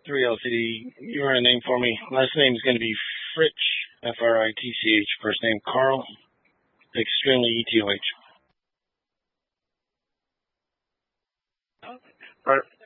3 LCD. You run a name for me. Last name is going to be Fritch, Fritch. First name Carl, extremely ETOH.